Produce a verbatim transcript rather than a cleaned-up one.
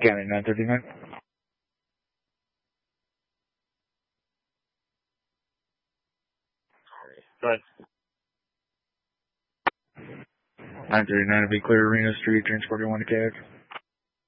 County nine thirty-nine. Go ahead. nine thirty-nine will be clear Arena Street, transporting one to C A D.